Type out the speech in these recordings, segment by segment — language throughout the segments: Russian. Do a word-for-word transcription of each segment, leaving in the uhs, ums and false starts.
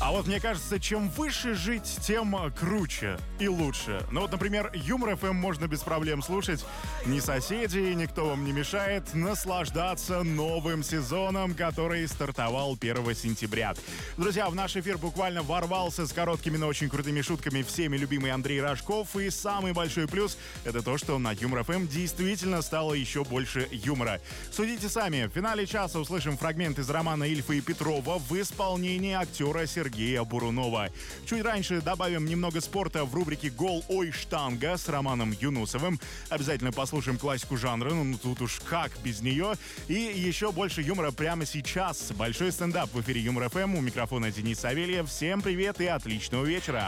А вот мне кажется, чем выше жить, тем круче и лучше. Ну вот, например, Юмор эф эм можно без проблем слушать. Ни соседи, никто вам не мешает наслаждаться новым сезоном, который стартовал первого сентября. Друзья, в наш эфир буквально ворвался с короткими, но очень крутыми шутками всеми любимый Андрей Рожков. И самый большой плюс — это то, что на Юмор эф эм действительно стало еще больше юмора. Судите сами. В финале часа услышим фрагмент из романа Ильфа и Петрова в исполнении актера Сергея Сергея Бурунова. Чуть раньше добавим немного спорта в рубрике «Гол, ой, штанга» с Романом Юнусовым. Обязательно послушаем классику жанра, ну тут уж как без нее. И еще больше юмора прямо сейчас. Большой стендап в эфире Юмор эф эм. У микрофона Денис Савельев. Всем привет и отличного вечера.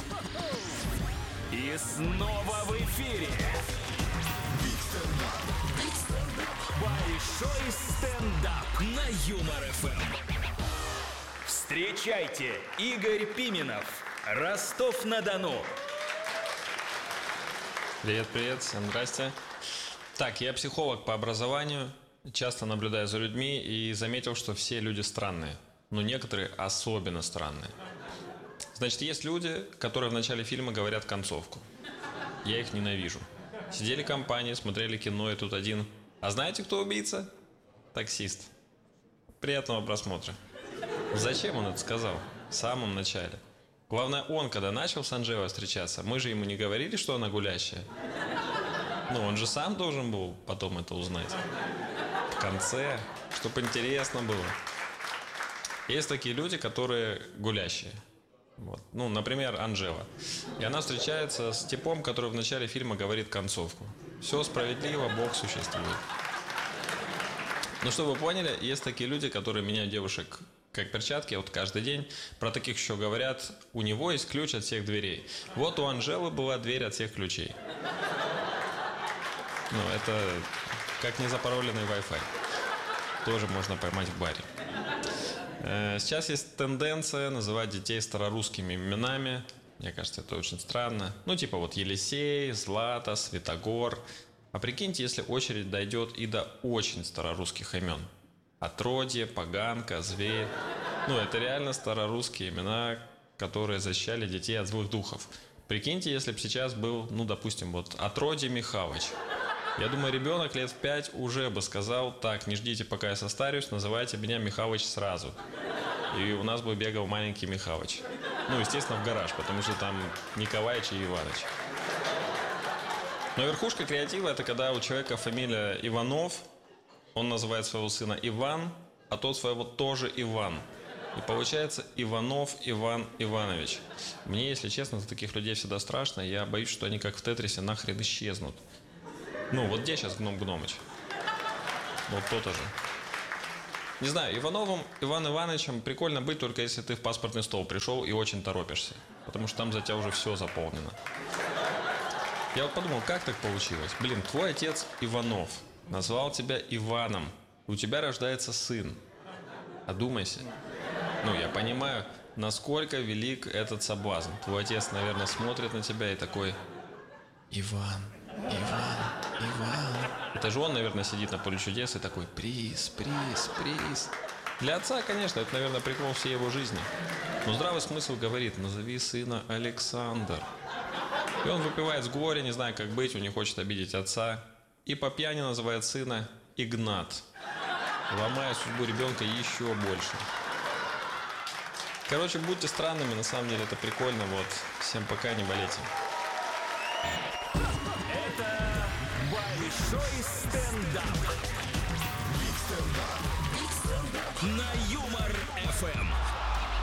И снова в эфире большой стендап на Юмор эф эм. Встречайте, Игорь Пименов, Ростов-на-Дону. Привет, привет, всем здрасте. Так, я психолог по образованию, часто наблюдаю за людьми и заметил, что все люди странные. Но некоторые особенно странные. Значит, есть люди, которые в начале фильма говорят концовку. Я их ненавижу. Сидели в компании, смотрели кино, и тут один: а знаете, кто убийца? Таксист. Приятного просмотра. Зачем он это сказал? В самом начале. Главное, он, когда начал с Анжелой встречаться, мы же ему не говорили, что она гулящая. Ну, он же сам должен был потом это узнать. В конце, чтобы интересно было. Есть такие люди, которые гулящие. Вот. Ну, например, Анжела. И она встречается с типом, который в начале фильма говорит концовку. Все справедливо, Бог существует. Ну, чтобы вы поняли, есть такие люди, которые меняют девушек как перчатки, вот каждый день. Про таких еще говорят: у него есть ключ от всех дверей. Вот у Анжелы была дверь от всех ключей. Ну, это как незапароленный Wi-Fi. Тоже можно поймать в баре. Сейчас есть тенденция называть детей старорусскими именами. Мне кажется, это очень странно. Ну, типа вот Елисей, Злата, Святогор. А прикиньте, если очередь дойдет и до очень старорусских имен. Отродье, Поганка, Зверь. Ну, это реально старорусские имена, которые защищали детей от злых духов. Прикиньте, если бы сейчас был, ну, допустим, вот Отродье Михалыч. Я думаю, ребенок лет в пять уже бы сказал: так, не ждите, пока я состарюсь, называйте меня Михалыч сразу. И у нас бы бегал маленький Михалыч. Ну, естественно, в гараж, потому что там Николаич и Иваныч. Но верхушка креатива — это когда у человека фамилия Иванов, он называет своего сына Иван, а тот своего тоже Иван. И получается Иванов Иван Иванович. Мне, если честно, за таких людей всегда страшно. Я боюсь, что они, как в Тетрисе, нахрен исчезнут. Ну, вот где сейчас Гном Гномыч? Вот то-то же. Не знаю, Ивановым Иван Ивановичем прикольно быть, только если ты в паспортный стол пришел и очень торопишься. Потому что там за тебя уже все заполнено. Я вот подумал, как так получилось? Блин, твой отец Иванов назвал тебя Иваном. У тебя рождается сын. Одумайся. Ну, я понимаю, насколько велик этот соблазн. Твой отец, наверное, смотрит на тебя и такой: Иван, Иван, Иван. Это же он, наверное, сидит на поле чудес и такой: приз, приз, приз. Для отца, конечно, это, наверное, прикол всей его жизни. Но здравый смысл говорит: назови сына Александр. И он выпивает с горя, не знаю, как быть, он не хочет обидеть отца. И по пьяни называет сына Игнат, ломая судьбу ребенка еще больше. Короче, будьте странными, на самом деле это прикольно. Вот. Всем пока, не болейте. Это большой стендап. Биг стендап. На